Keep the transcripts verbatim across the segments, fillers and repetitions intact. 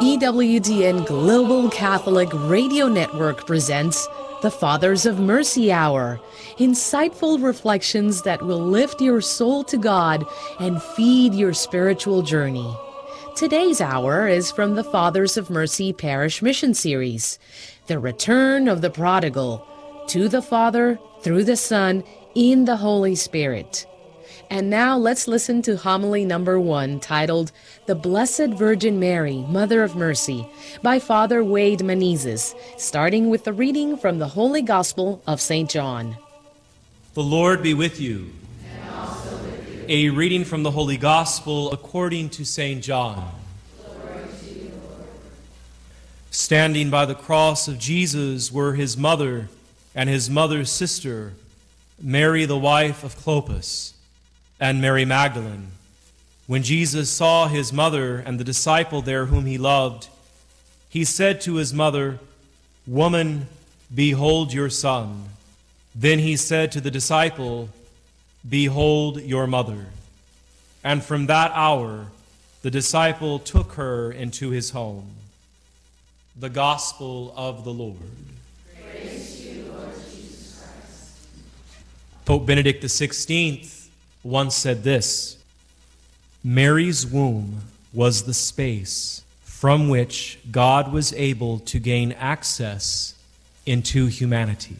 E W T N Global Catholic Radio Network presents the Fathers of Mercy Hour, insightful reflections that will lift your soul to God and feed your spiritual journey. Today's hour is from the Fathers of Mercy Parish Mission Series, The Return of the Prodigal, to the Father, through the Son, in the Holy Spirit. And now let's listen to homily number one, titled The Blessed Virgin Mary, Mother of Mercy, by Father Wade Menezes, starting with the reading from the Holy Gospel of Saint John. The Lord be with you. And also with you. A reading from the Holy Gospel according to Saint John. Glory to you, Lord. Standing by the cross of Jesus were his mother and his mother's sister, Mary the wife of Clopas, and Mary Magdalene. When Jesus saw his mother and the disciple there whom he loved, he said to his mother, "Woman, behold your son." Then he said to the disciple, "Behold your mother." And from that hour the disciple took her into his home. The Gospel of the Lord. Praise to you, Lord Jesus Christ. Pope Benedict the sixteenth once said this: Mary's womb was the space from which God was able to gain access into humanity.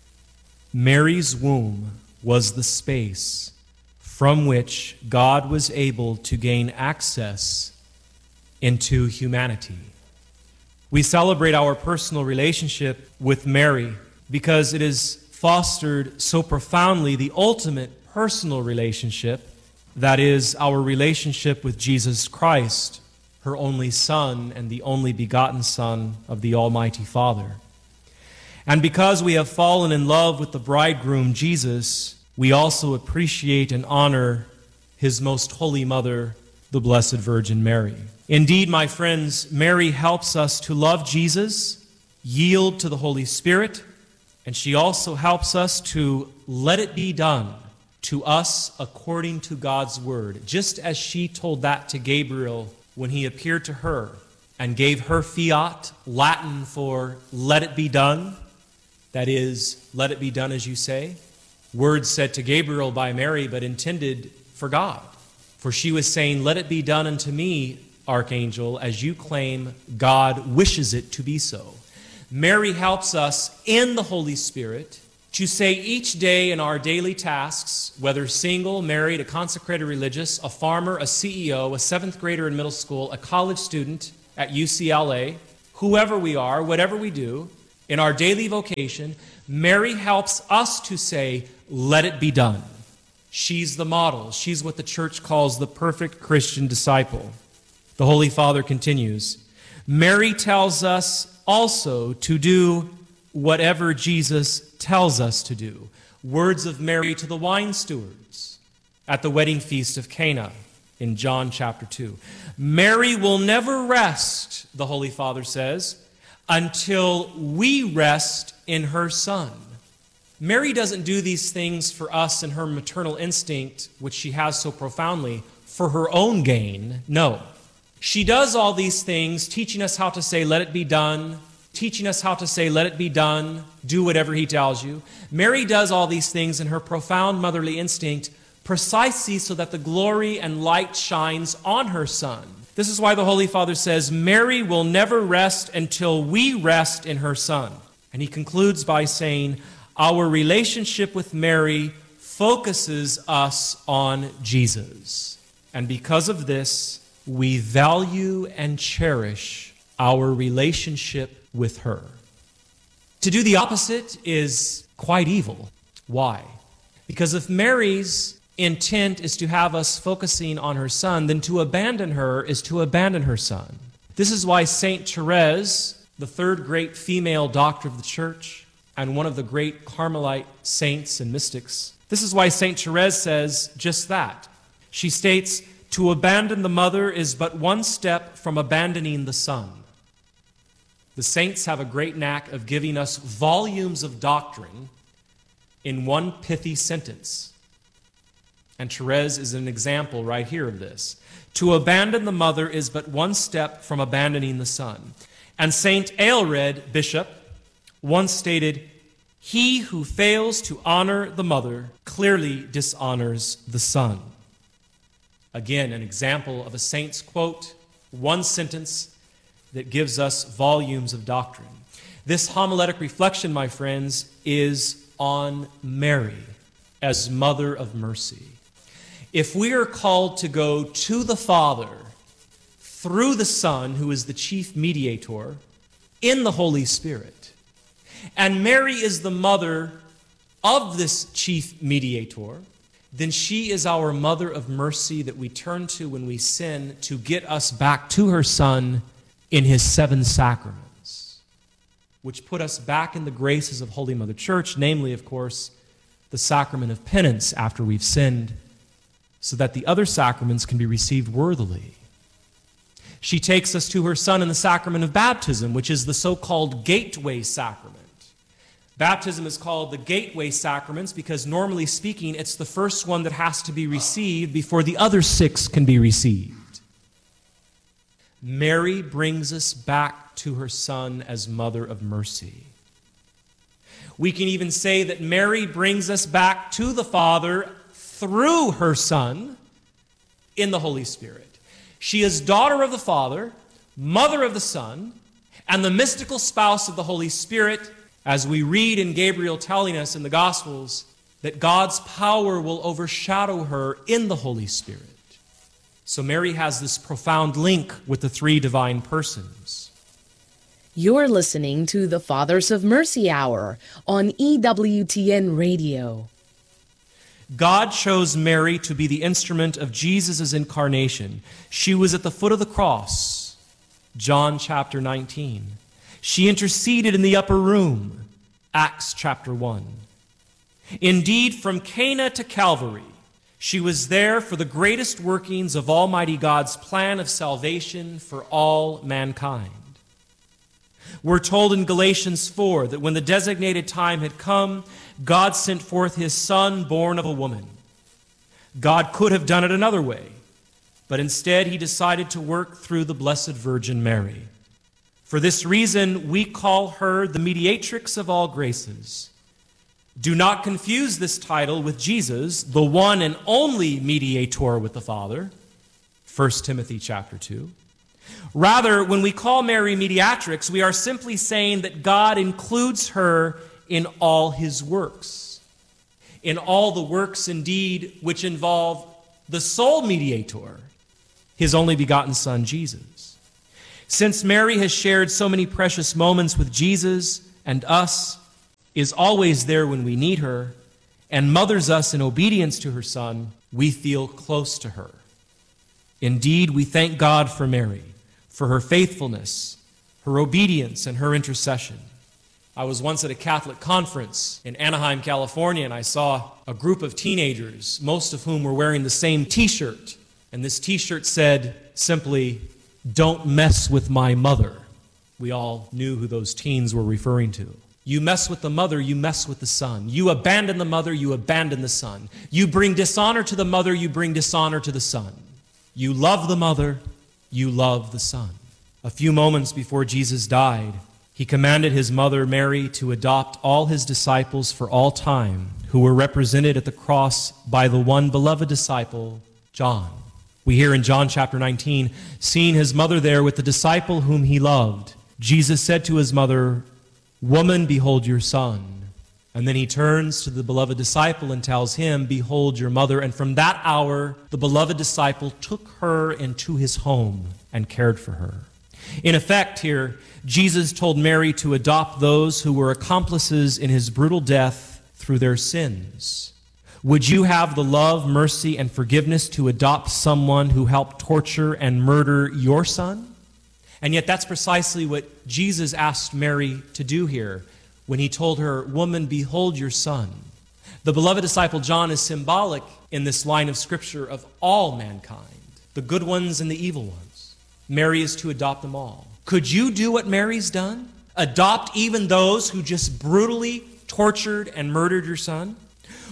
Mary's womb was the space from which God was able to gain access into humanity. We celebrate our personal relationship with Mary because it has fostered so profoundly the ultimate personal relationship, that is, our relationship with Jesus Christ, her only Son and the only begotten Son of the Almighty Father. And because we have fallen in love with the bridegroom Jesus, we also appreciate and honor his most holy mother, the Blessed Virgin Mary. Indeed, my friends, Mary helps us to love Jesus, yield to the Holy Spirit, and she also helps us to let it be done to us according to God's word, just as she told that to Gabriel when he appeared to her and gave her fiat, Latin for "let it be done," that is, let it be done as you say, words said to Gabriel by Mary but intended for God. For she was saying, "Let it be done unto me, Archangel, as you claim God wishes it to be so." Mary helps us in the Holy Spirit to say each day in our daily tasks, whether single, married, a consecrated religious, a farmer, a C E O, a seventh grader in middle school, a college student at U C L A, whoever we are, whatever we do, in our daily vocation, Mary helps us to say, "Let it be done." She's the model. She's what the church calls the perfect Christian disciple. The Holy Father continues, Mary tells us also to do whatever Jesus tells us to do. Words of Mary to the wine stewards at the wedding feast of Cana in John chapter two. Mary will never rest, the Holy Father says, until we rest in her Son. Mary doesn't do these things for us in her maternal instinct, which she has so profoundly, for her own gain. No. She does all these things, teaching us how to say, "Let it be done," teaching us how to say, "Let it be done," do whatever he tells you. Mary does all these things in her profound motherly instinct precisely so that the glory and light shines on her Son. This is why the Holy Father says, Mary will never rest until we rest in her Son. And he concludes by saying, our relationship with Mary focuses us on Jesus. And because of this, we value and cherish our relationship with her. To do the opposite is quite evil. Why? Because if Mary's intent is to have us focusing on her Son, then to abandon her is to abandon her Son. This is why Saint Therese, the third great female doctor of the Church and one of the great Carmelite saints and mystics, this is why Saint Therese says just that. She states, to abandon the mother is but one step from abandoning the Son. The saints have a great knack of giving us volumes of doctrine in one pithy sentence. And Therese is an example right here of this. To abandon the mother is but one step from abandoning the son. And Saint Aelred, bishop, once stated, "He who fails to honor the mother clearly dishonors the son." Again, an example of a saint's quote, one sentence that gives us volumes of doctrine. This homiletic reflection, my friends, is on Mary as Mother of Mercy. If we are called to go to the Father through the Son, who is the chief mediator, in the Holy Spirit, and Mary is the mother of this chief mediator, then she is our Mother of Mercy that we turn to when we sin to get us back to her Son in his seven sacraments, which put us back in the graces of Holy Mother Church, namely, of course, the sacrament of penance after we've sinned, so that the other sacraments can be received worthily. She takes us to her Son in the sacrament of baptism, which is the so-called gateway sacrament. Baptism is called the gateway sacraments because, normally speaking, it's the first one that has to be received before the other six can be received. Mary brings us back to her Son as Mother of Mercy. We can even say that Mary brings us back to the Father through her Son in the Holy Spirit. She is daughter of the Father, mother of the Son, and the mystical spouse of the Holy Spirit, as we read in Gabriel telling us in the Gospels that God's power will overshadow her in the Holy Spirit. So Mary has this profound link with the three divine persons. You're listening to the Fathers of Mercy Hour on E W T N Radio. God chose Mary to be the instrument of Jesus' incarnation. She was at the foot of the cross, John chapter nineteen. She interceded in the upper room, Acts chapter one. Indeed, from Cana to Calvary, she was there for the greatest workings of Almighty God's plan of salvation for all mankind. We're told in Galatians four that when the designated time had come, God sent forth his Son, born of a woman. God could have done it another way, but instead he decided to work through the Blessed Virgin Mary. For this reason, we call her the mediatrix of all graces. Do not confuse this title with Jesus, the one and only mediator with the Father, First Timothy chapter two. Rather, when we call Mary mediatrix, we are simply saying that God includes her in all his works, in all the works indeed which involve the sole mediator, his only begotten Son, Jesus. Since Mary has shared so many precious moments with Jesus and us, is always there when we need her, and mothers us in obedience to her Son, we feel close to her. Indeed, we thank God for Mary, for her faithfulness, her obedience, and her intercession. I was once at a Catholic conference in Anaheim, California, and I saw a group of teenagers, most of whom were wearing the same t-shirt. And this t-shirt said simply, "Don't mess with my mother." We all knew who those teens were referring to. You mess with the mother, you mess with the son. You abandon the mother, you abandon the son. You bring dishonor to the mother, you bring dishonor to the son. You love the mother, you love the son. A few moments before Jesus died, he commanded his mother Mary to adopt all his disciples for all time, who were represented at the cross by the one beloved disciple, John. We hear in John chapter nineteen, seeing his mother there with the disciple whom he loved, Jesus said to his mother, "Woman, behold your son." And then he turns to the beloved disciple and tells him, "Behold your mother." And from that hour, the beloved disciple took her into his home and cared for her. In effect here, Jesus told Mary to adopt those who were accomplices in his brutal death through their sins. Would you have the love, mercy, and forgiveness to adopt someone who helped torture and murder your son? And yet that's precisely what Jesus asked Mary to do here when he told her, "Woman, behold your son." The beloved disciple John is symbolic in this line of Scripture of all mankind, the good ones and the evil ones. Mary is to adopt them all. Could you do what Mary's done? Adopt even those who just brutally tortured and murdered your son?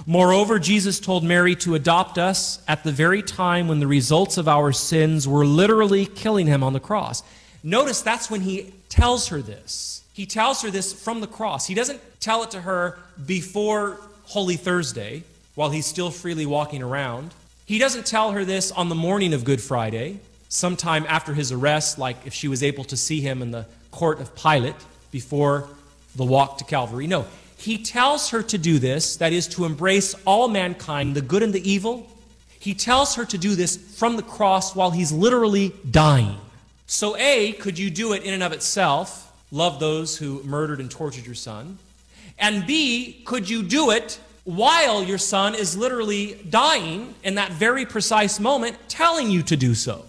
Moreover, Jesus told Mary to adopt us at the very time when the results of our sins were literally killing him on the cross. Notice that's when he tells her this. He tells her this from the cross. He doesn't tell it to her before Holy Thursday, while he's still freely walking around. He doesn't tell her this on the morning of Good Friday, sometime after his arrest, like if she was able to see him in the court of Pilate before the walk to Calvary. No, he tells her to do this, that is, to embrace all mankind, the good and the evil. He tells her to do this from the cross while he's literally dying. So A, could you do it in and of itself? Love those who murdered and tortured your son. And B, could you do it while your son is literally dying in that very precise moment, telling you to do so?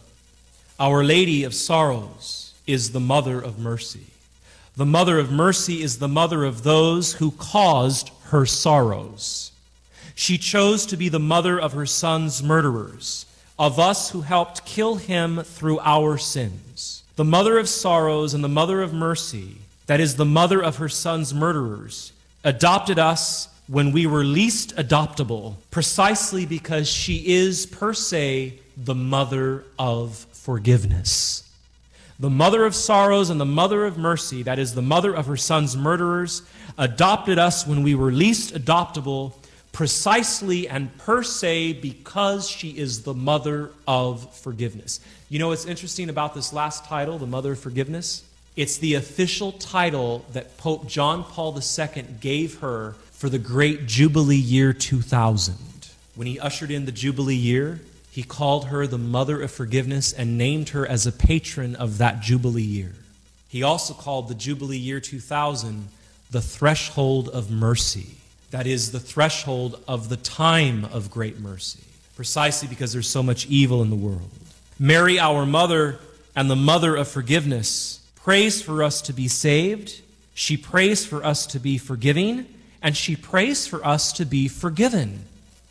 Our Lady of Sorrows is the mother of mercy. The mother of mercy is the mother of those who caused her sorrows. She chose to be the mother of her son's murderers, of us who helped kill him through our sins. The mother of sorrows and the mother of mercy, that is the mother of her son's murderers, adopted us when we were least adoptable, precisely because she is, per se, the mother of forgiveness. The mother of sorrows and the mother of mercy, that is the mother of her son's murderers, adopted us when we were least adoptable, precisely and per se because she is the mother of forgiveness. You know what's interesting about this last title, the mother of forgiveness? It's the official title that Pope John Paul the Second gave her for the great Jubilee year two thousand. When he ushered in the Jubilee year, he called her the mother of forgiveness and named her as a patron of that Jubilee year. He also called the Jubilee year two thousand the threshold of mercy. That is the threshold of the time of great mercy, precisely because there's so much evil in the world. Mary, our mother and the mother of forgiveness, prays for us to be saved, she prays for us to be forgiving, and she prays for us to be forgiven.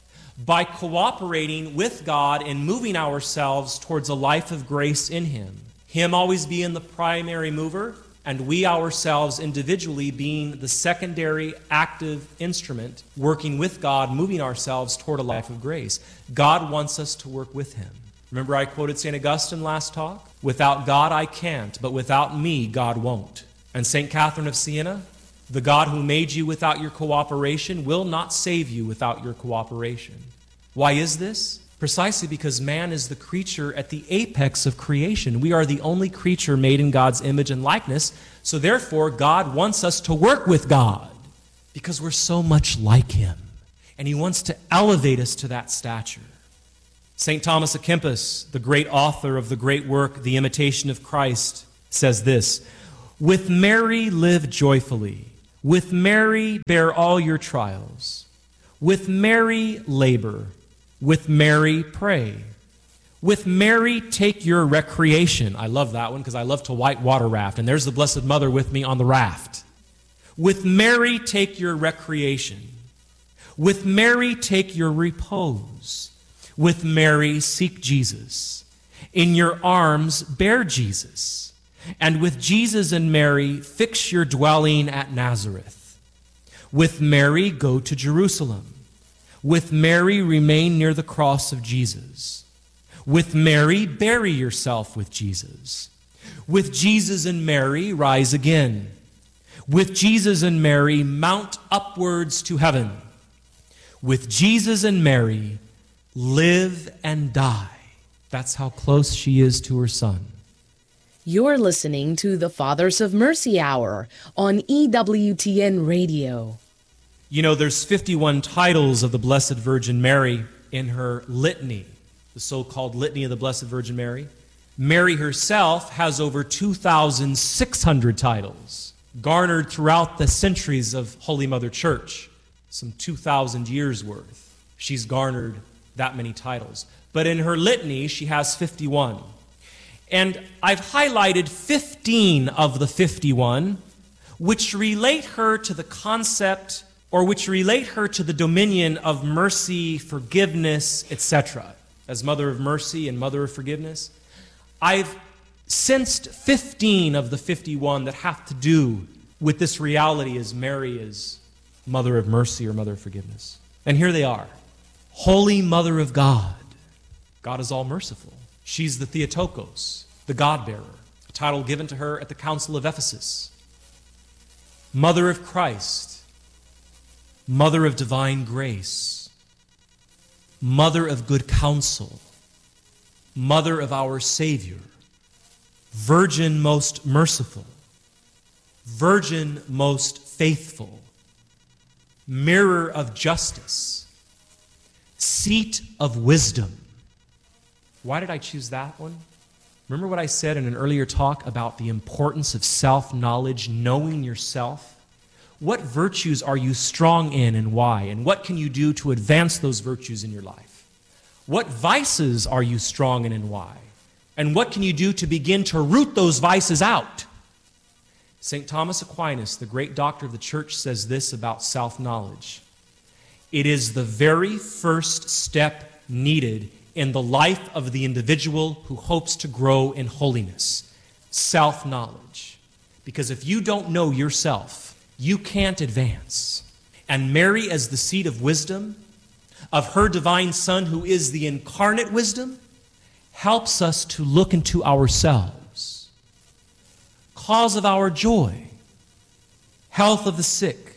By cooperating with God and moving ourselves towards a life of grace in Him, Him always being the primary mover, and we ourselves individually being the secondary active instrument, working with God, moving ourselves toward a life of grace. God wants us to work with Him. Remember I quoted Saint Augustine last talk? Without God I can't, but without me God won't. And Saint Catherine of Siena? The God who made you without your cooperation will not save you without your cooperation. Why is this? Precisely because man is the creature at the apex of creation. We are the only creature made in God's image and likeness, so therefore God wants us to work with God because we're so much like Him, and He wants to elevate us to that stature. Saint Thomas à Kempis, the great author of the great work, The Imitation of Christ, says this: "With Mary live joyfully, with Mary bear all your trials, with Mary labor, with Mary pray, with Mary take your recreation." I love that one because I love to white water raft, and there's the Blessed Mother with me on the raft. "With Mary take your recreation, with Mary take your repose, with Mary seek Jesus, in your arms bear Jesus, and with Jesus and Mary fix your dwelling at Nazareth. With Mary go to Jerusalem. With Mary remain near the cross of Jesus. With Mary bury yourself with Jesus. With Jesus and Mary rise again. With Jesus and Mary mount upwards to heaven. With Jesus and Mary live and die." That's how close she is to her son. You're listening to the Fathers of Mercy Hour on E W T N Radio. You know, there's fifty-one titles of the Blessed Virgin Mary in her litany, the so-called Litany of the Blessed Virgin Mary. Mary herself has over two thousand six hundred titles, garnered throughout the centuries of Holy Mother Church, some two thousand years worth. She's garnered that many titles. But in her litany, she has fifty-one. And I've highlighted fifteen of the fifty-one, which relate her to the concept, or which relate her to the dominion of mercy, forgiveness, et cetera. As Mother of Mercy and Mother of Forgiveness, I've sensed fifteen of the fifty-one that have to do with this reality as Mary is Mother of Mercy or Mother of Forgiveness. And here they are. Holy Mother of God. God is all merciful. She's the Theotokos, the God-bearer, a title given to her at the Council of Ephesus. Mother of Christ, Mother of divine grace, Mother of good counsel, Mother of our Savior, Virgin most merciful, Virgin most faithful, Mirror of justice, Seat of wisdom. Why did I choose that one? Remember what I said in an earlier talk about the importance of self-knowledge, knowing yourself? What virtues are you strong in and why? And what can you do to advance those virtues in your life? What vices are you strong in and why? And what can you do to begin to root those vices out? Saint Thomas Aquinas, the great doctor of the church, says this about self-knowledge. It is the very first step needed in the life of the individual who hopes to grow in holiness. Self-knowledge. Because if you don't know yourself, you can't advance. And Mary, as the seat of wisdom, of her divine Son, who is the incarnate wisdom, helps us to look into ourselves. Cause of our joy, health of the sick,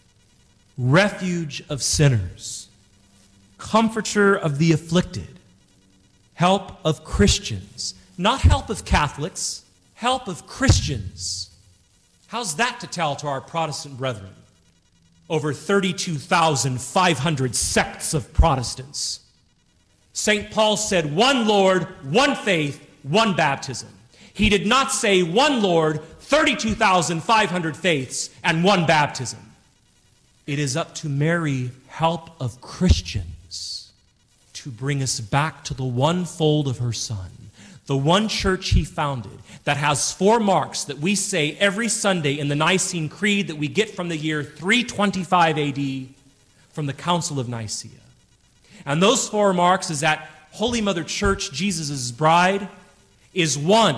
refuge of sinners, comforter of the afflicted, help of Christians, not help of Catholics, help of Christians. How's that to tell to our Protestant brethren? Over thirty-two thousand five hundred sects of Protestants. Saint Paul said, one Lord, one faith, one baptism. He did not say one Lord, thirty-two thousand five hundred faiths, and one baptism. It is up to Mary, help of Christians, to bring us back to the one fold of her Son, the one church he founded that has four marks that we say every Sunday in the Nicene Creed that we get from the year three twenty-five A D from the Council of Nicaea. And those four marks is that Holy Mother Church, Jesus' bride, is one,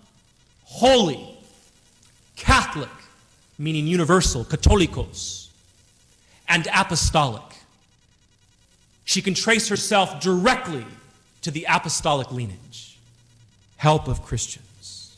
holy, Catholic, meaning universal, Catholicos, and apostolic. She can trace herself directly to the apostolic lineage, help of Christians.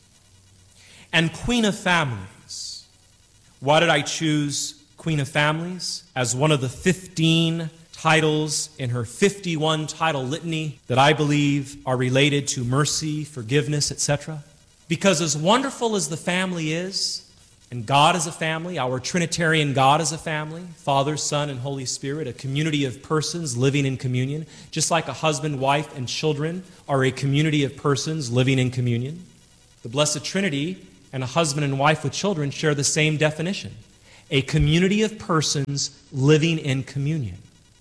And Queen of Families. Why did I choose Queen of Families as one of the fifteen titles in her fifty-one title litany that I believe are related to mercy, forgiveness, et cetera? Because as wonderful as the family is, and God is a family, our Trinitarian God is a family, Father, Son, and Holy Spirit, a community of persons living in communion, just like a husband, wife, and children are a community of persons living in communion. The Blessed Trinity and a husband and wife with children share the same definition, a community of persons living in communion.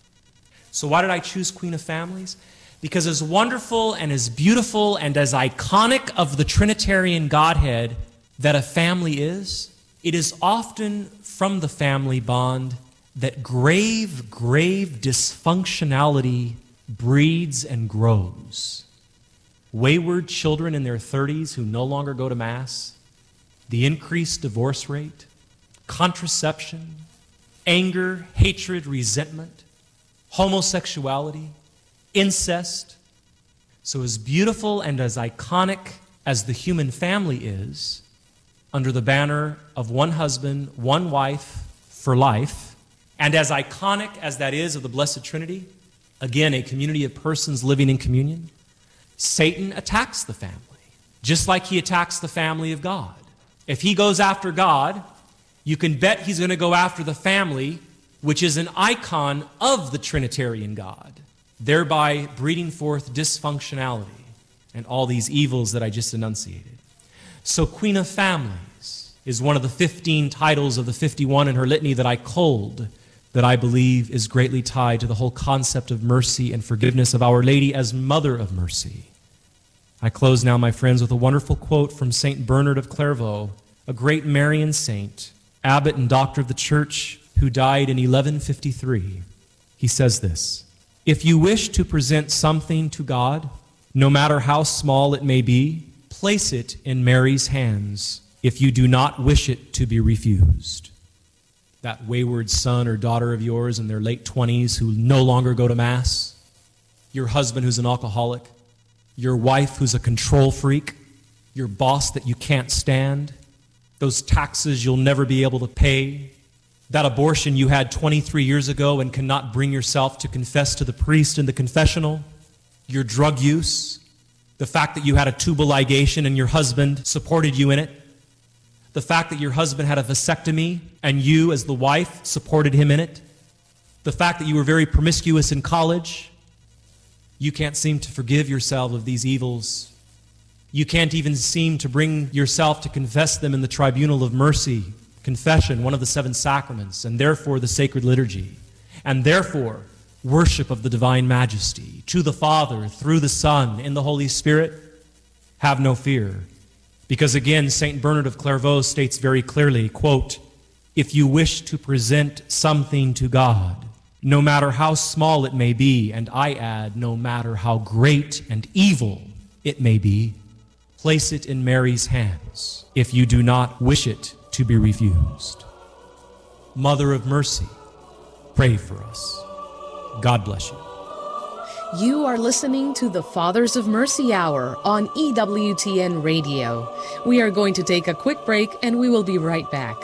So why did I choose Queen of Families? Because as wonderful and as beautiful and as iconic of the Trinitarian Godhead that a family is, it is often from the family bond that grave, grave dysfunctionality breeds and grows. Wayward children in their thirties who no longer go to Mass, the increased divorce rate, contraception, anger, hatred, resentment, homosexuality, incest. So as beautiful and as iconic as the human family is, under the banner of one husband, one wife for life, and as iconic as that is of the Blessed Trinity, again, a community of persons living in communion, Satan attacks the family, just like he attacks the family of God. If he goes after God, you can bet he's going to go after the family, which is an icon of the Trinitarian God, thereby breeding forth dysfunctionality and all these evils that I just enunciated. So Queen of Families is one of the fifteen titles of the fifty-one in her litany that I culled, that I believe is greatly tied to the whole concept of mercy and forgiveness of Our Lady as Mother of Mercy. I close now, my friends, with a wonderful quote from Saint Bernard of Clairvaux, a great Marian saint, abbot and doctor of the Church, who died in eleven fifty-three. He says this: "If you wish to present something to God, no matter how small it may be, place it in Mary's hands if you do not wish it to be refused." that wayward son or daughter of yours in their late twenties who no longer go to Mass, your husband who's an alcoholic, your wife who's a control freak, your boss that you can't stand, those taxes you'll never be able to pay, that abortion you had twenty-three years ago and cannot bring yourself to confess to the priest in the confessional, your drug use, the fact that you had a tubal ligation and your husband supported you in it, the fact that your husband had a vasectomy and you, as the wife, supported him in it, the fact that you were very promiscuous in college. You can't seem to forgive yourself of these evils. You can't even seem to bring yourself to confess them in the tribunal of mercy, confession, one of the seven sacraments, and therefore the sacred liturgy, and therefore worship of the divine majesty, to the Father, through the Son, in the Holy Spirit. Have no fear. Because again, Saint Bernard of Clairvaux states very clearly, quote, "If you wish to present something to God, no matter how small it may be," and I add, no matter how great and evil it may be, place it in Mary's hands if you do not wish it to be refused. Mother of Mercy, pray for us. God bless you. You are listening to the Fathers of Mercy Hour on E W T N Radio. We are going to take a quick break and we will be right back.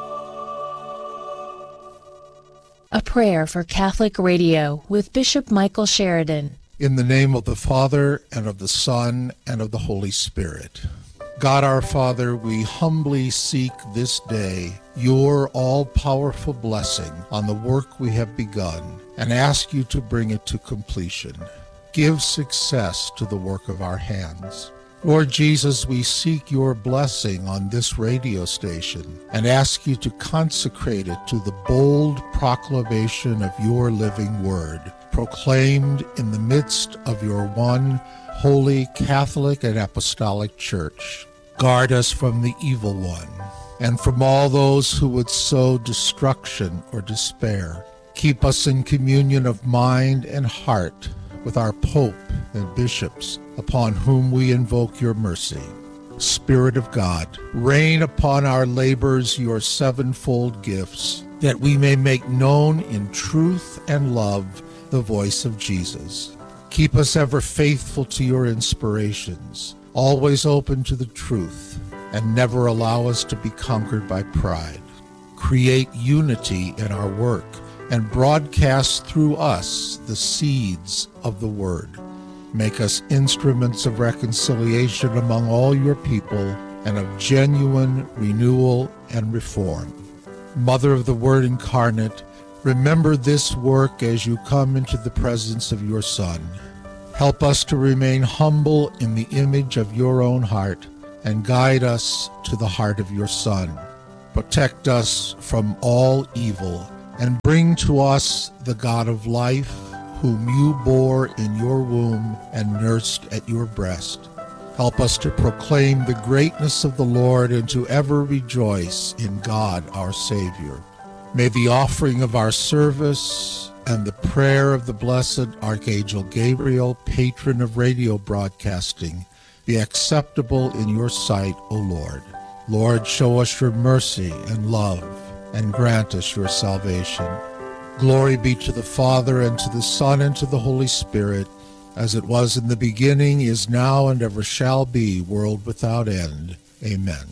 A prayer for Catholic Radio with Bishop Michael Sheridan. In the name of the Father, and of the Son, and of the Holy Spirit. God our Father, we humbly seek this day your all-powerful blessing on the work we have begun, and ask you to bring it to completion. Give success to the work of our hands. Lord Jesus, we seek your blessing on this radio station and ask you to consecrate it to the bold proclamation of your living word, proclaimed in the midst of your one holy Catholic and Apostolic Church. Guard us from the evil one and from all those who would sow destruction or despair. Keep us in communion of mind and heart with our Pope and bishops, upon whom we invoke your mercy. Spirit of God, rain upon our labors your sevenfold gifts, that we may make known in truth and love the voice of Jesus. Keep us ever faithful to your inspirations, always open to the truth, and never allow us to be conquered by pride. Create unity in our work, and broadcast through us the seeds of the word. Make us instruments of reconciliation among all your people, and of genuine renewal and reform. Mother of the Word incarnate, remember this work as you come into the presence of your Son. Help us to remain humble in the image of your own heart, and guide us to the heart of your Son. Protect us from all evil, and bring to us the God of life, whom you bore in your womb and nursed at your breast. Help us to proclaim the greatness of the Lord and to ever rejoice in God our Savior. May the offering of our service and the prayer of the blessed Archangel Gabriel, patron of radio broadcasting, be acceptable in your sight, O Lord. Lord, show us your mercy and love, and grant us your salvation. Glory be to the Father, and to the Son, and to the Holy Spirit, as it was in the beginning, is now, and ever shall be, world without end. Amen.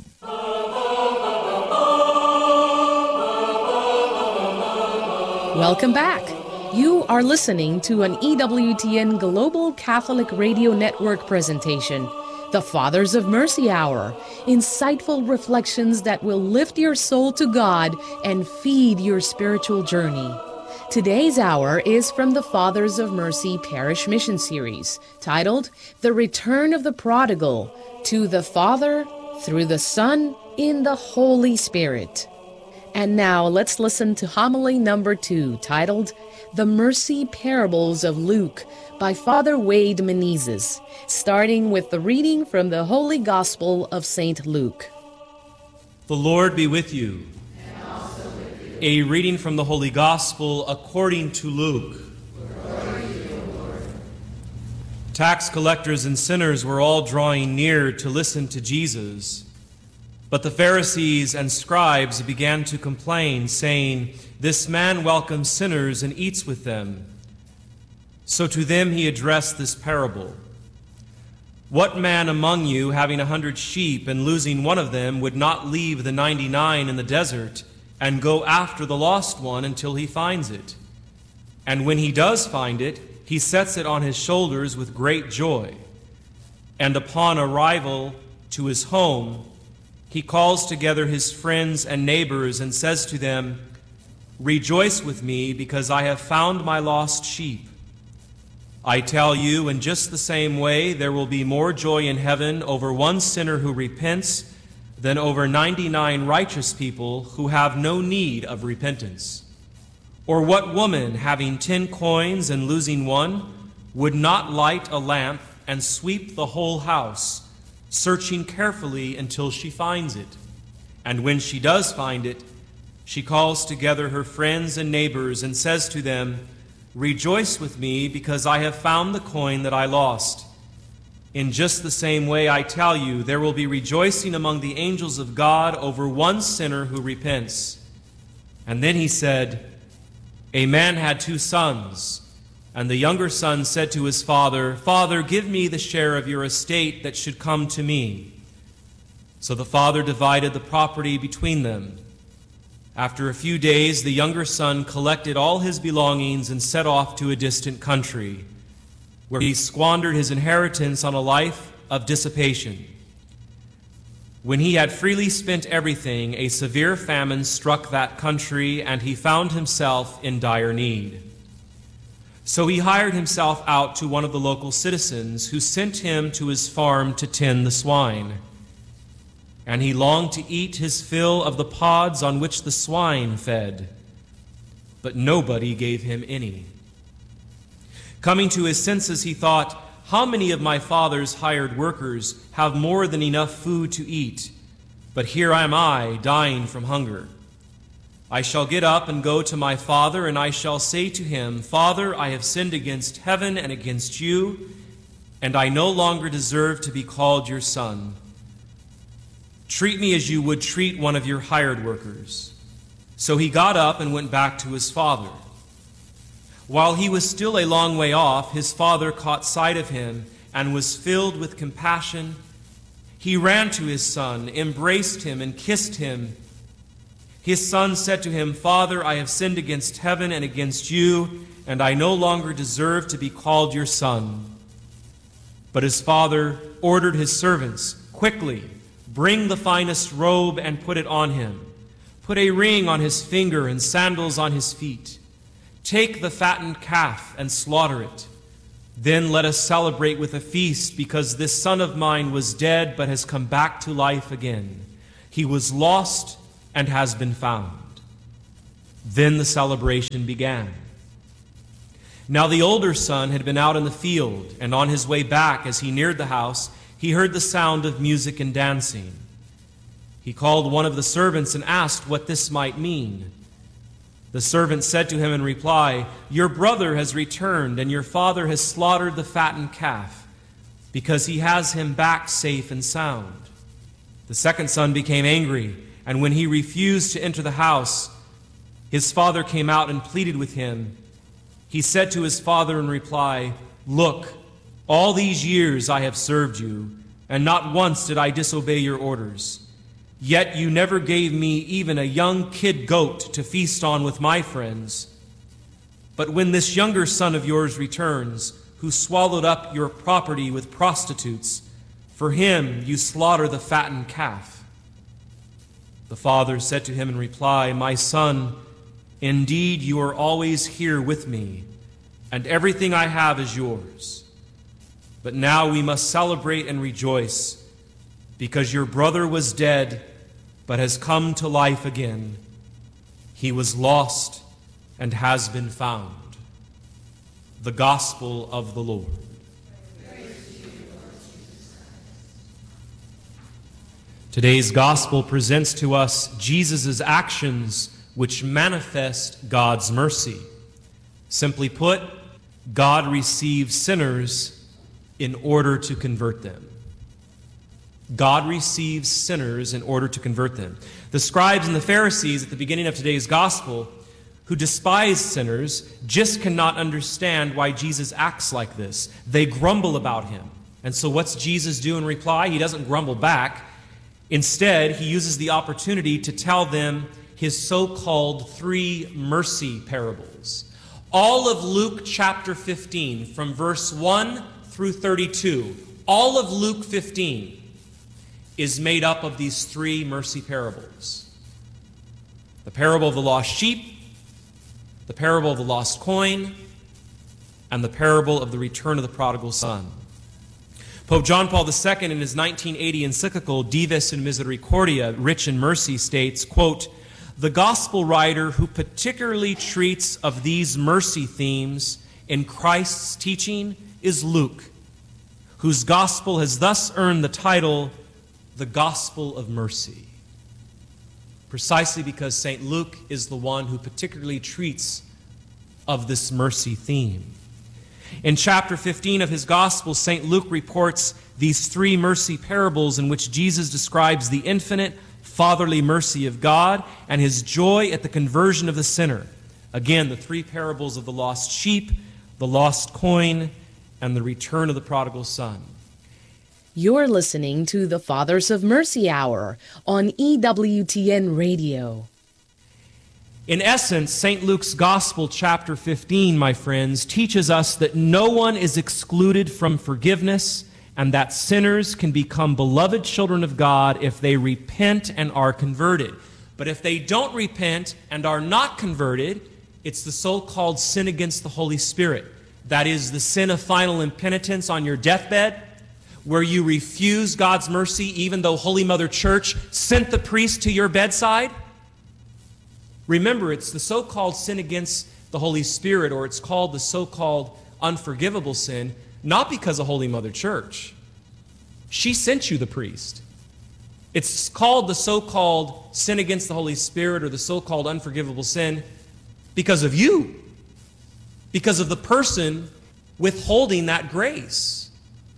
Welcome back. You are listening to an E W T N Global Catholic Radio Network presentation, The Fathers of Mercy Hour, insightful reflections that will lift your soul to God and feed your spiritual journey. Today's hour is from the Fathers of Mercy Parish Mission Series, titled The Return of the Prodigal, to the Father, through the Son, in the Holy Spirit. And now let's listen to homily number two, titled The Mercy Parables of Luke, by Father Wade Menezes, starting with the reading from the Holy Gospel of Saint Luke. The Lord be with you. And also with you. A reading from the Holy Gospel according to Luke. Glory to you, Lord. Tax collectors and sinners were all drawing near to listen to Jesus. But the Pharisees and scribes began to complain, saying, "This man welcomes sinners and eats with them." So to them he addressed this parable. What man among you, having a hundred sheep and losing one of them, would not leave the ninety-nine in the desert and go after the lost one until he finds it? And when he does find it, he sets it on his shoulders with great joy. And upon arrival to his home, he calls together his friends and neighbors and says to them, "Rejoice with me, because I have found my lost sheep." I tell you, in just the same way, there will be more joy in heaven over one sinner who repents than over ninety-nine righteous people who have no need of repentance. Or what woman, having ten coins and losing one, would not light a lamp and sweep the whole house, searching carefully until she finds it? And when she does find it, she calls together her friends and neighbors and says to them, "Rejoice with me, because I have found the coin that I lost." In just the same way, I tell you, there will be rejoicing among the angels of God over one sinner who repents. And then he said, "A man had two sons, and the younger son said to his father, 'Father, give me the share of your estate that should come to me.' So the father divided the property between them. After a few days, the younger son collected all his belongings and set off to a distant country, where he squandered his inheritance on a life of dissipation. When he had freely spent everything, a severe famine struck that country, and he found himself in dire need. So he hired himself out to one of the local citizens, who sent him to his farm to tend the swine. And he longed to eat his fill of the pods on which the swine fed, but nobody gave him any. Coming to his senses, he thought, 'How many of my father's hired workers have more than enough food to eat? But here am I, dying from hunger. I shall get up and go to my father, and I shall say to him, Father, I have sinned against heaven and against you, and I no longer deserve to be called your son. Treat me as you would treat one of your hired workers.' So he got up and went back to his father. While he was still a long way off, his father caught sight of him and was filled with compassion. He ran to his son, embraced him, and kissed him. His son said to him, 'Father, I have sinned against heaven and against you, and I no longer deserve to be called your son.' But his father ordered his servants, 'Quickly, bring the finest robe and put it on him. Put a ring on his finger and sandals on his feet. Take the fattened calf and slaughter it. Then let us celebrate with a feast, because this son of mine was dead but has come back to life again. He was lost and has been found.' Then the celebration began. Now the older son had been out in the field, and on his way back, as he neared the house, he heard the sound of music and dancing. He called one of the servants and asked what this might mean. The servant said to him in reply, 'Your brother has returned, and your father has slaughtered the fattened calf, because he has him back safe and sound.' The second son became angry, and when he refused to enter the house, his father came out and pleaded with him. He said to his father in reply, 'Look, all these years I have served you, and not once did I disobey your orders. Yet you never gave me even a young kid goat to feast on with my friends. But when this younger son of yours returns, who swallowed up your property with prostitutes, for him you slaughter the fattened calf.' The father said to him in reply, 'My son, indeed you are always here with me, and everything I have is yours. But now we must celebrate and rejoice, because your brother was dead, but has come to life again. He was lost and has been found.'" The Gospel of the Lord. Today's Gospel presents to us Jesus' actions which manifest God's mercy. Simply put, God receives sinners in order to convert them. God receives sinners in order to convert them. The scribes and the Pharisees at the beginning of today's gospel, who despise sinners, just cannot understand why Jesus acts like this. They grumble about him. And so what's Jesus do in reply? He doesn't grumble back. Instead, he uses the opportunity to tell them his so-called three mercy parables. All of Luke chapter fifteen, from verse one through thirty-two, all of Luke fifteen is made up of these three mercy parables. The parable of the lost sheep, the parable of the lost coin, and the parable of the return of the prodigal son. Pope John Paul the Second, in his nineteen eighty encyclical Dives in Misericordia, Rich in Mercy, states, quote, "The gospel writer who particularly treats of these mercy themes in Christ's teaching is Luke, whose gospel has thus earned the title, the Gospel of Mercy." Precisely because Saint Luke is the one who particularly treats of this mercy theme. In chapter fifteen of his Gospel, Saint Luke reports these three mercy parables in which Jesus describes the infinite fatherly mercy of God and his joy at the conversion of the sinner. Again, the three parables of the lost sheep, the lost coin, and the return of the prodigal son. You're listening to the Fathers of Mercy Hour on E W T N Radio. In essence, Saint Luke's Gospel, chapter fifteen, my friends, teaches us that no one is excluded from forgiveness and that sinners can become beloved children of God if they repent and are converted. But if they don't repent and are not converted, it's the so-called sin against the Holy Spirit. That is the sin of final impenitence on your deathbed, where you refuse God's mercy even though Holy Mother Church sent the priest to your bedside. Remember, it's the so-called sin against the Holy Spirit, or it's called the so-called unforgivable sin, not because of Holy Mother Church. She sent you the priest. It's called the so-called sin against the Holy Spirit, or the so-called unforgivable sin, because of you, because of the person withholding that grace,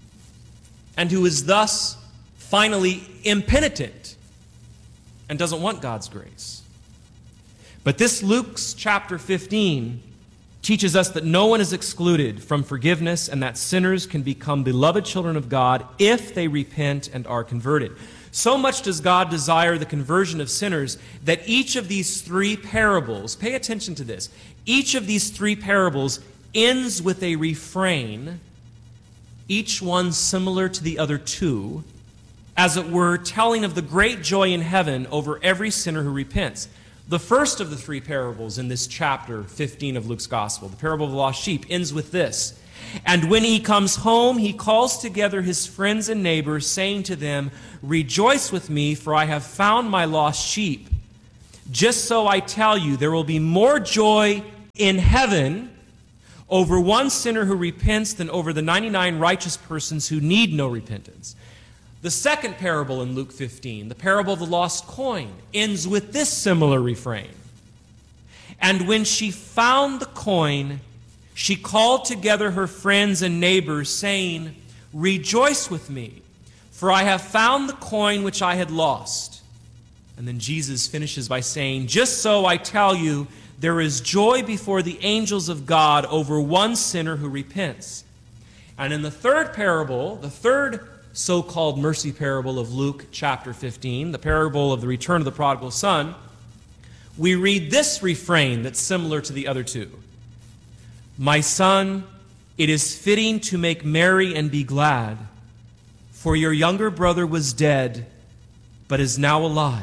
and who is thus finally impenitent and doesn't want God's grace. But this Luke's chapter fifteen teaches us that no one is excluded from forgiveness and that sinners can become beloved children of God if they repent and are converted. So much does God desire the conversion of sinners that each of these three parables, pay attention to this, each of these three parables ends with a refrain, each one similar to the other two, as it were, telling of the great joy in heaven over every sinner who repents. The first of the three parables in this chapter fifteen of Luke's Gospel, the parable of the lost sheep, ends with this. "And when he comes home, he calls together his friends and neighbors, saying to them, 'Rejoice with me, for I have found my lost sheep.' Just so I tell you, there will be more joy in heaven over one sinner who repents than over the ninety-nine righteous persons who need no repentance." The second parable in Luke fifteen, the parable of the lost coin, ends with this similar refrain. "And when she found the coin, she called together her friends and neighbors, saying, 'Rejoice with me, for I have found the coin which I had lost.'" And then Jesus finishes by saying, "Just so I tell you, there is joy before the angels of God over one sinner who repents." And in the third parable, the third so-called mercy parable of Luke chapter fifteen, the parable of the return of the prodigal son, we read this refrain that's similar to the other two. "My son, it is fitting to make merry and be glad, for your younger brother was dead, but is now alive.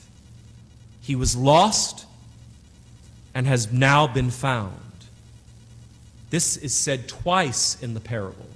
He was lost and has now been found." This is said twice in the parable.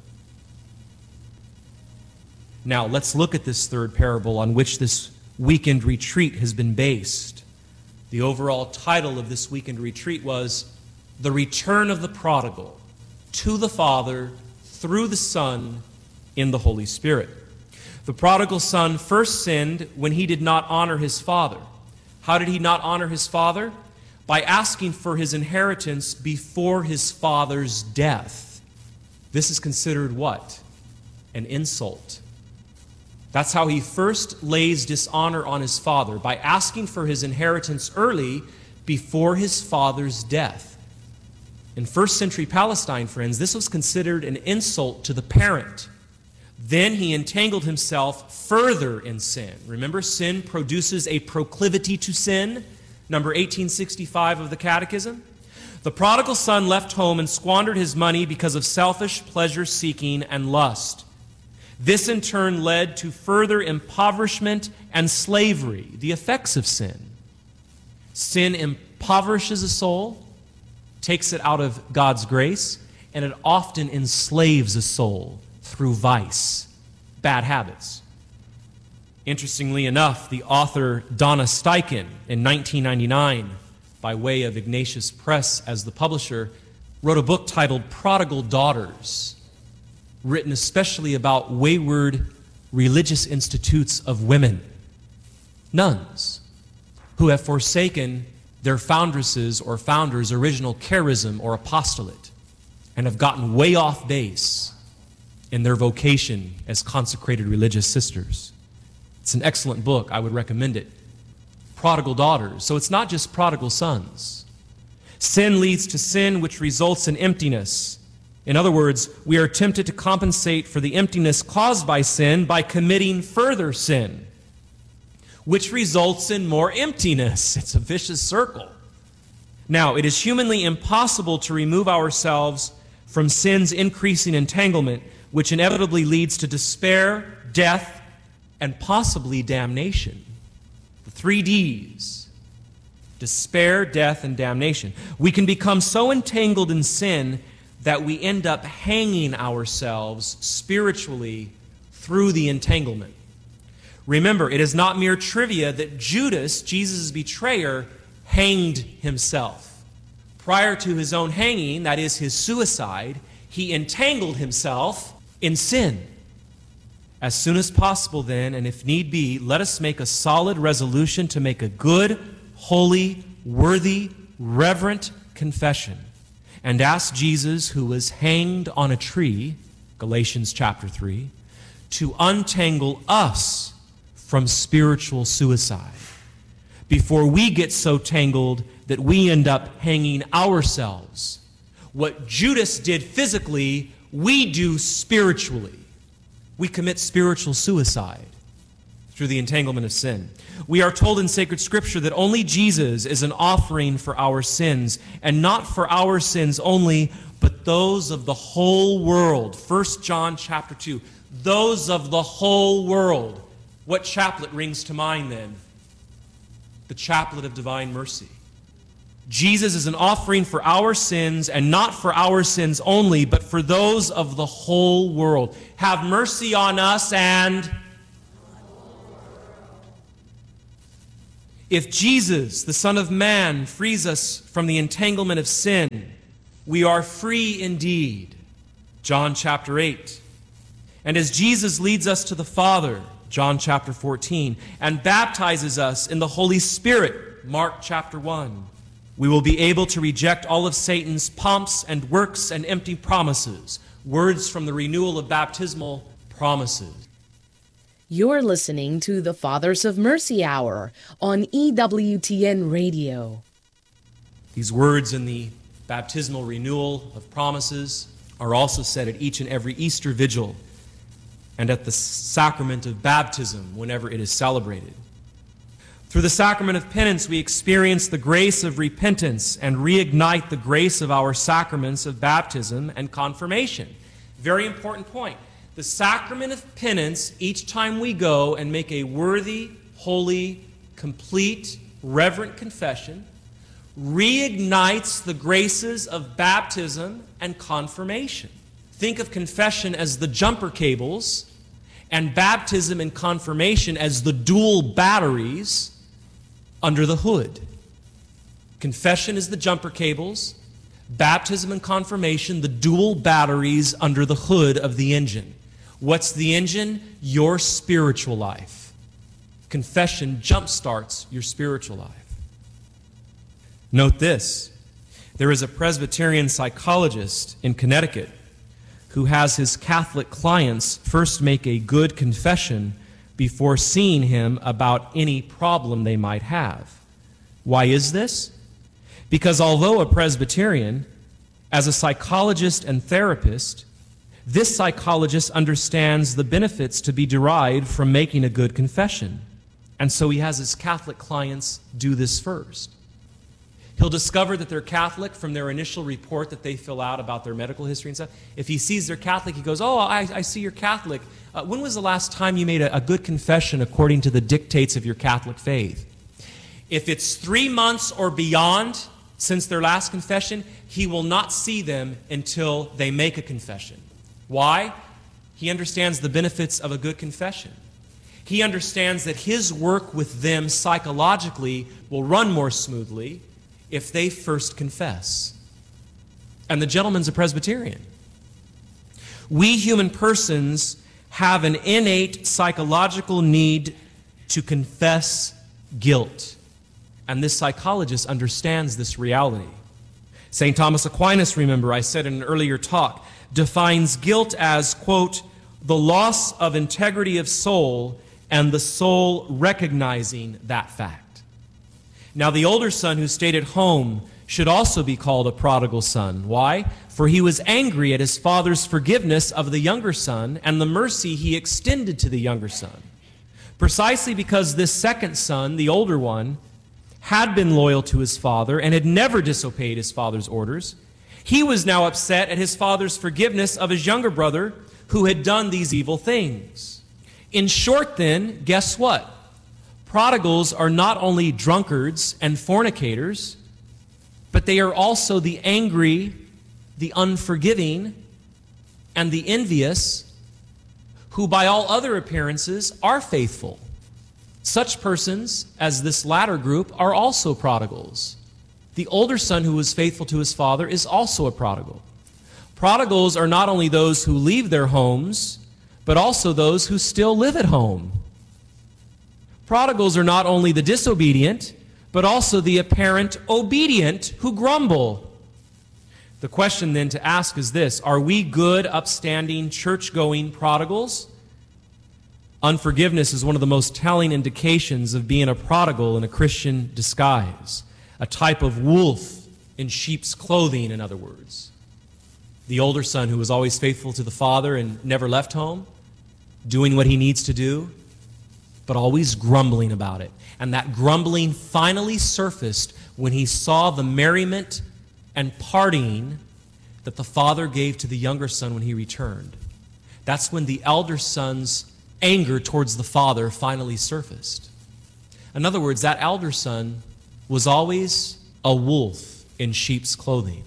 Now, let's look at this third parable on which this weekend retreat has been based. The overall title of this weekend retreat was "The Return of the Prodigal to the Father through the Son in the Holy Spirit." The prodigal son first sinned when he did not honor his father. How did he not honor his father? By asking for his inheritance before his father's death. This is considered what? An insult. That's how he first lays dishonor on his father, by asking for his inheritance early before his father's death. In first century Palestine, friends, this was considered an insult to the parent. Then he entangled himself further in sin. Remember, sin produces a proclivity to sin, number eighteen sixty-five of the Catechism. The prodigal son left home and squandered his money because of selfish pleasure-seeking and lust. This in turn led to further impoverishment and slavery, the effects of sin. Sin impoverishes a soul, takes it out of God's grace, and it often enslaves a soul through vice, bad habits. Interestingly enough, the author Donna Steichen in nineteen ninety-nine, by way of Ignatius Press as the publisher, wrote a book titled Prodigal Daughters, written especially about wayward religious institutes of women, nuns, who have forsaken their foundresses or founders' original charism or apostolate and have gotten way off base in their vocation as consecrated religious sisters. It's an excellent book. I would recommend it. Prodigal daughters. So it's not just prodigal sons. Sin leads to sin, which results in emptiness. In other words, we are tempted to compensate for the emptiness caused by sin by committing further sin, which results in more emptiness. It's a vicious circle. Now, it is humanly impossible to remove ourselves from sin's increasing entanglement, which inevitably leads to despair, death, and possibly damnation. The three D's: despair, death, and damnation. We can become so entangled in sin that we end up hanging ourselves spiritually through the entanglement. Remember, it is not mere trivia that Judas, Jesus' betrayer, hanged himself. Prior to his own hanging, that is his suicide, he entangled himself in sin. As soon as possible then, and if need be, let us make a solid resolution to make a good, holy, worthy, reverent confession, and ask Jesus, who was hanged on a tree, Galatians chapter three, to untangle us from spiritual suicide before we get so tangled that we end up hanging ourselves. What Judas did physically, we do spiritually. We commit spiritual suicide through the entanglement of sin. We are told in sacred scripture that only Jesus is an offering for our sins, and not for our sins only, but those of the whole world. First John chapter two, those of the whole world. What chaplet rings to mind then? The chaplet of divine mercy. Jesus is an offering for our sins, and not for our sins only, but for those of the whole world. Have mercy on us and... If Jesus, the Son of Man, frees us from the entanglement of sin, we are free indeed. John chapter eight. And as Jesus leads us to the Father, John chapter fourteen, and baptizes us in the Holy Spirit, Mark chapter one, we will be able to reject all of Satan's pomps and works and empty promises, words from the renewal of baptismal promises. You're listening to the Fathers of Mercy Hour on E W T N Radio. These words in the baptismal renewal of promises are also said at each and every Easter vigil and at the sacrament of baptism whenever it is celebrated. Through the sacrament of penance, we experience the grace of repentance and reignite the grace of our sacraments of baptism and confirmation. Very important point. The sacrament of penance, each time we go and make a worthy, holy, complete, reverent confession, reignites the graces of baptism and confirmation. Think of confession as the jumper cables and baptism and confirmation as the dual batteries under the hood. Confession is the jumper cables, baptism and confirmation, the dual batteries under the hood of the engine. What's the engine? Your spiritual life. Confession jumpstarts your spiritual life. Note this. There is a Presbyterian psychologist in Connecticut who has his Catholic clients first make a good confession before seeing him about any problem they might have. Why is this? Because although a Presbyterian, as a psychologist and therapist, this psychologist understands the benefits to be derived from making a good confession. And so he has his Catholic clients do this first. He'll discover that they're Catholic from their initial report that they fill out about their medical history and stuff. If he sees they're Catholic, he goes, oh, I, I see you're Catholic. Uh, when was the last time you made a, a good confession according to the dictates of your Catholic faith? If it's three months or beyond since their last confession, he will not see them until they make a confession. Why? He understands the benefits of a good confession. He understands that his work with them psychologically will run more smoothly if they first confess. And the gentleman's a Presbyterian. We human persons have an innate psychological need to confess guilt. And this psychologist understands this reality. Saint Thomas Aquinas, remember, I said in an earlier talk, defines guilt as, quote, the loss of integrity of soul and the soul recognizing that fact. Now, the older son who stayed at home should also be called a prodigal son. Why? For he was angry at his father's forgiveness of the younger son and the mercy he extended to the younger son. Precisely because this second son, the older one, had been loyal to his father and had never disobeyed his father's orders, he was now upset at his father's forgiveness of his younger brother who had done these evil things. In short, then, guess what? Prodigals are not only drunkards and fornicators, but they are also the angry, the unforgiving, and the envious, who by all other appearances are faithful. Such persons as this latter group are also prodigals. The older son who was faithful to his father is also a prodigal. Prodigals are not only those who leave their homes, but also those who still live at home. Prodigals are not only the disobedient, but also the apparent obedient who grumble. The question then to ask is this: are we good, upstanding, church-going prodigals? Unforgiveness is one of the most telling indications of being a prodigal in a Christian disguise, a type of wolf in sheep's clothing, in other words. The older son who was always faithful to the father and never left home, doing what he needs to do, but always grumbling about it. And that grumbling finally surfaced when he saw the merriment and partying that the father gave to the younger son when he returned. That's when the elder son's anger towards the father finally surfaced. In other words, that elder son was always a wolf in sheep's clothing.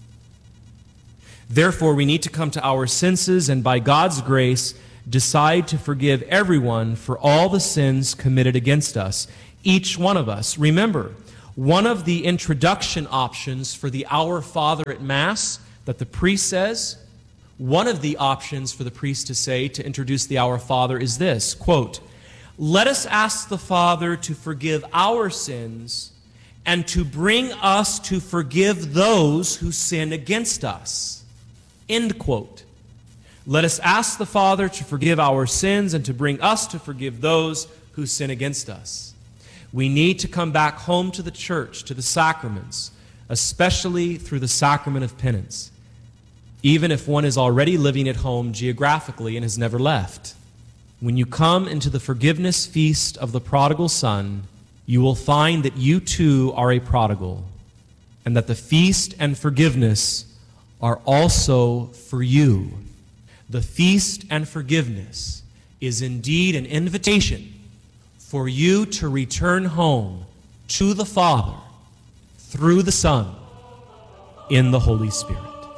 Therefore, we need to come to our senses and by God's grace decide to forgive everyone for all the sins committed against us, each one of us. Remember, one of the introduction options for the Our Father at Mass that the priest says, one of the options for the priest to say to introduce the Our Father is this, quote, let us ask the Father to forgive our sins and to bring us to forgive those who sin against us, end quote. Let us ask the Father to forgive our sins and to bring us to forgive those who sin against us. We need to come back home to the church, to the sacraments, especially through the sacrament of penance, even if one is already living at home geographically and has never left. When you come into the forgiveness feast of the prodigal son, you will find that you too are a prodigal, and that the feast and forgiveness are also for you. The feast and forgiveness is indeed an invitation for you to return home to the Father through the Son in the Holy Spirit.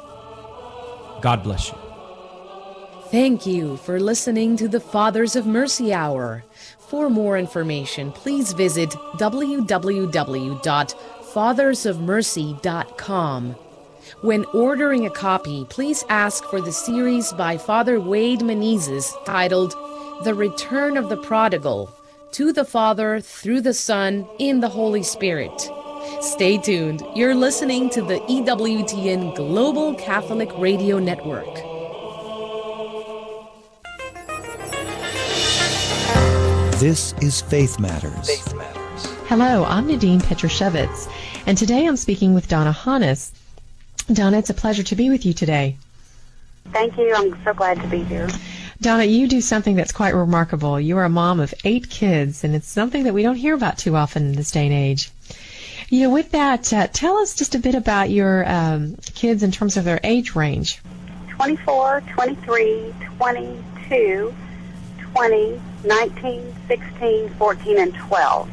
God bless you. Thank you for listening to the Fathers of Mercy Hour. For more information, please visit w w w dot fathers of mercy dot com. When ordering a copy, please ask for the series by Father Wade Menezes titled The Return of the Prodigal, to the Father, through the Son, in the Holy Spirit. Stay tuned. You're listening to the E W T N Global Catholic Radio Network. This is Faith Matters. Faith Matters. Hello, I'm Nadine Petrushevitz, and today I'm speaking with Donna Hannes. Donna, it's a pleasure to be with you today. Thank you. I'm so glad to be here. Donna, you do something that's quite remarkable. You are a mom of eight kids, and it's something that we don't hear about too often in this day and age. You know, with that, uh, tell us just a bit about your um, kids in terms of their age range. twenty-four, twenty-three, twenty-two, twenty, nineteen, sixteen, fourteen, and twelve.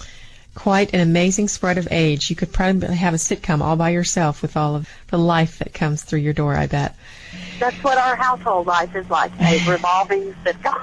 Quite an amazing spread of age. You could probably have a sitcom all by yourself with all of the life that comes through your door, I bet. That's what our household life is like, a revolving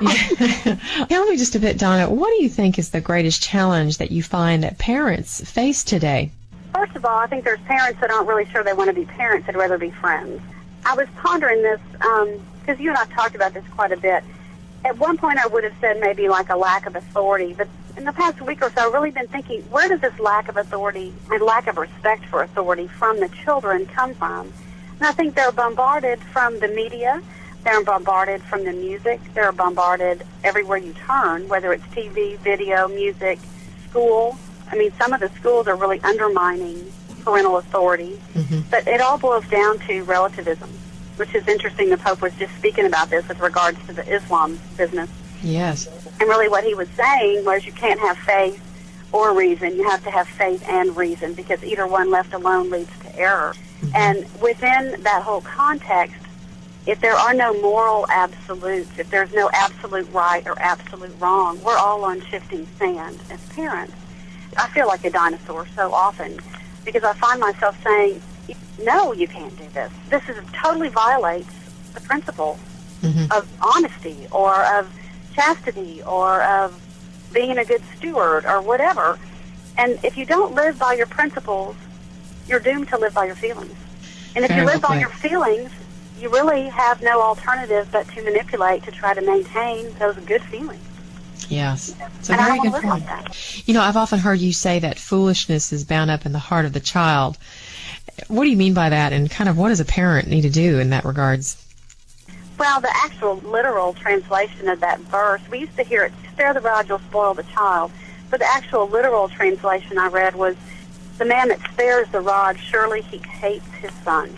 sitcom. Tell me just a bit, Donna, what do you think is the greatest challenge that you find that parents face today? First of all, I think there's parents that aren't really sure they want to be parents. They'd rather be friends. I was pondering this, because um, you and I talked about this quite a bit. At one point, I would have said maybe like a lack of authority, but in the past week or so, I've really been thinking, where does this lack of authority and lack of respect for authority from the children come from? And I think they're bombarded from the media, they're bombarded from the music, they're bombarded everywhere you turn, whether it's T V, video, music, school. I mean, some of the schools are really undermining parental authority, mm-hmm. but it all boils down to relativism, which is interesting. The Pope was just speaking about this with regards to the Islam business. Yes. And really what he was saying was you can't have faith or reason. You have to have faith and reason, because either one left alone leads to error. Mm-hmm. And within that whole context, if there are no moral absolutes, if there's no absolute right or absolute wrong, we're all on shifting sand as parents. I feel like a dinosaur so often, because I find myself saying, no, you can't do this. This is totally violates the principle mm-hmm. of honesty or of chastity or of being a good steward or whatever. And if you don't live by your principles, you're doomed to live by your feelings. And if Fair you live by point. your feelings, you really have no alternative but to manipulate to try to maintain those good feelings. Yes. It's a and very I good live point. like that. You know, I've often heard you say that foolishness is bound up in the heart of the child. What do you mean by that, and kind of what does a parent need to do in that regards? Well, the actual literal translation of that verse, we used to hear it, spare the rod, you'll spoil the child. But the actual literal translation I read was, the man that spares the rod, surely he hates his son.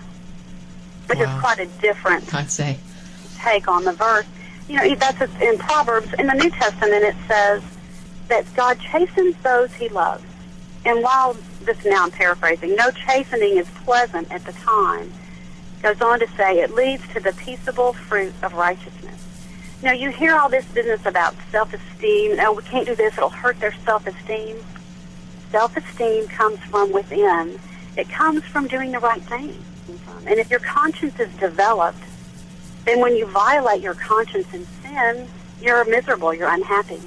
Which wow. is quite a different I'd say. take on the verse. You know, that's in Proverbs. In the New Testament, it says that God chastens those he loves. And while this, now I'm paraphrasing, no chastening is pleasant at the time, goes on to say it leads to the peaceable fruit of righteousness. Now, you hear all this business about self-esteem. Oh, we can't do this. It'll hurt their self-esteem. Self-esteem comes from within. It comes from doing the right thing. And if your conscience is developed, then when you violate your conscience and sin, you're miserable, you're unhappy.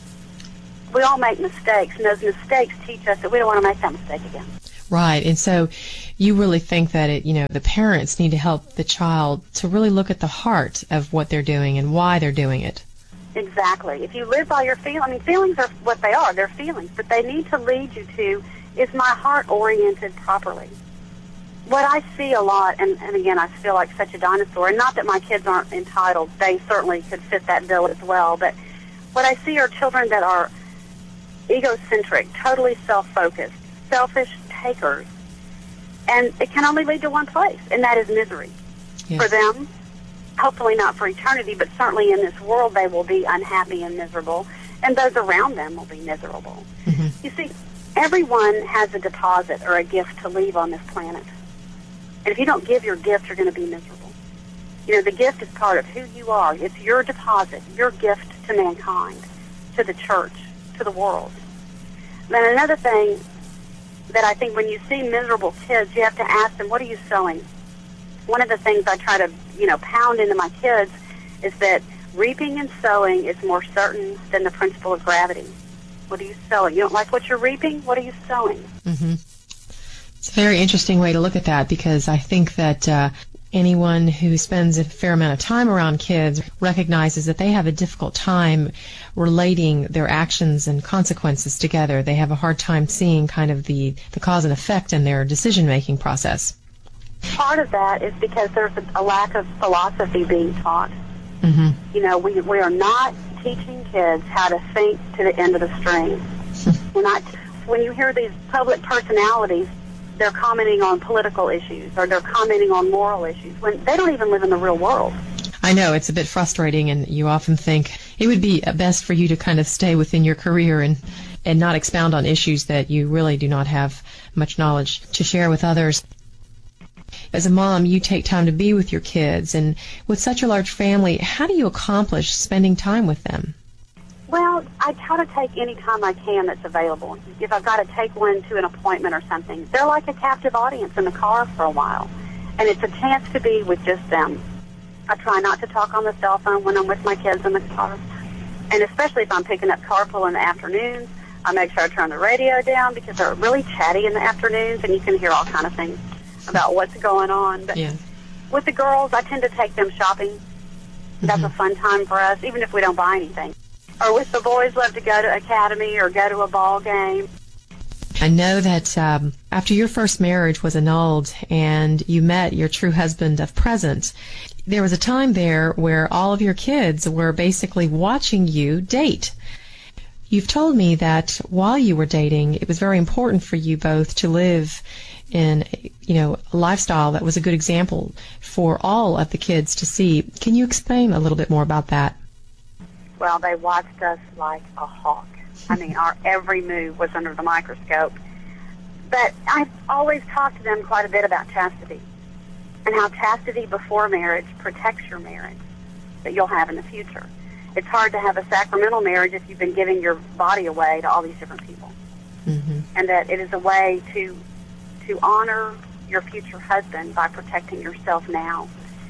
We all make mistakes, and those mistakes teach us that we don't want to make that mistake again. Right, and so you really think that it, you know, the parents need to help the child to really look at the heart of what they're doing and why they're doing it. Exactly. If you live by your feelings, I mean, feelings are what they are. They're feelings, but they need to lead you to, is my heart oriented properly? What I see a lot, and, and again, I feel like such a dinosaur, and not that my kids aren't entitled. They certainly could fit that bill as well, but what I see are children that are egocentric, totally self-focused, selfish takers, and it can only lead to one place, and that is misery. Yes. For them, hopefully not for eternity, but certainly in this world they will be unhappy and miserable, and those around them will be miserable. Mm-hmm. You see, everyone has a deposit or a gift to leave on this planet. And if you don't give your gift, you're going to be miserable. You know, the gift is part of who you are. It's your deposit, your gift to mankind, to the church, to the world. Then another thing that I think when you see miserable kids, you have to ask them, what are you sowing? One of the things I try to, you know, pound into my kids is that reaping and sowing is more certain than the principle of gravity. What are you sowing? You don't like what you're reaping? What are you sowing? Mm-hmm. It's a very interesting way to look at that, because I think that uh, anyone who spends a fair amount of time around kids recognizes that they have a difficult time relating their actions and consequences together. They have a hard time seeing kind of the, the cause and effect in their decision-making process. Part of that is because there's a, a lack of philosophy being taught. Mm-hmm. You know, we, we are not teaching kids how to think to the end of the string. And I, when you hear these public personalities, they're commenting on political issues or they're commenting on moral issues when they don't even live in the real world. I know, it's a bit frustrating, and you often think it would be best for you to kind of stay within your career and, and not expound on issues that you really do not have much knowledge to share with others. As a mom, you take time to be with your kids, and with such a large family, how do you accomplish spending time with them? Well, I try to take any time I can that's available. If I've got to take one to an appointment or something, they're like a captive audience in the car for a while, and it's a chance to be with just them. I try not to talk on the cell phone when I'm with my kids in the car, and especially if I'm picking up carpool in the afternoons, I make sure I turn the radio down because they're really chatty in the afternoons, and you can hear all kind of things about what's going on. But yeah. With the girls, I tend to take them shopping. That's Mm-hmm. a fun time for us, even if we don't buy anything. Or with the boys, love to go to academy or go to a ball game. I know that um, after your first marriage was annulled and you met your true husband of present, there was a time there where all of your kids were basically watching you date. You've told me that while you were dating, it was very important for you both to live in, you know, a lifestyle that was a good example for all of the kids to see. Can you explain a little bit more about that? Well, they watched us like a hawk. I mean, our every move was under the microscope. But I've always talked to them quite a bit about chastity and how chastity before marriage protects your marriage that you'll have in the future. It's hard to have a sacramental marriage if you've been giving your body away to all these different people. Mm-hmm. And that it is a way to to honor your future husband by protecting yourself now.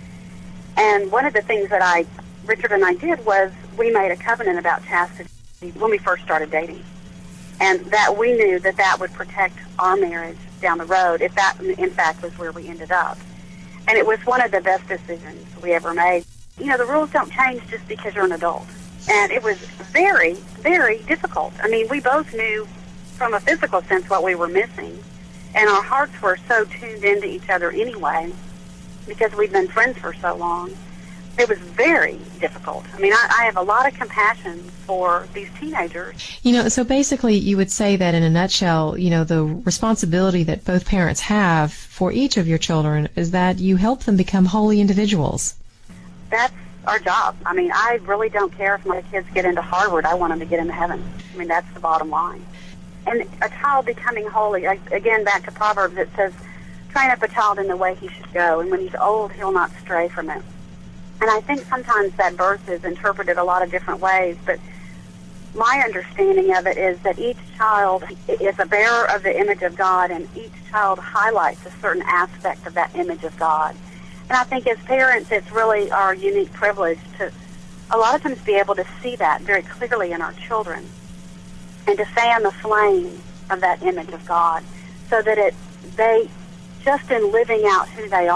And one of the things that I, Richard and I did was we made a covenant about chastity when we first started dating. And that we knew that that would protect our marriage down the road if that, in fact, was where we ended up. And it was one of the best decisions we ever made. You know, the rules don't change just because you're an adult. And it was very, very difficult. I mean, we both knew from a physical sense what we were missing. And our hearts were so tuned into each other anyway because we'd been friends for so long. It was very difficult. I mean, I, I have a lot of compassion for these teenagers. You know, so basically you would say that in a nutshell, you know, the responsibility that both parents have for each of your children is that you help them become holy individuals. That's our job. I mean, I really don't care if my kids get into Harvard. I want them to get into heaven. I mean, that's the bottom line. And a child becoming holy, again, back to Proverbs, it says, train up a child in the way he should go, and when he's old, he'll not stray from it. And I think sometimes that verse is interpreted a lot of different ways, but my understanding of it is that each child is a bearer of the image of God, and each child highlights a certain aspect of that image of God. And I think as parents, it's really our unique privilege to a lot of times be able to see that very clearly in our children and to fan the flame of that image of God so that it they, just in living out who they are,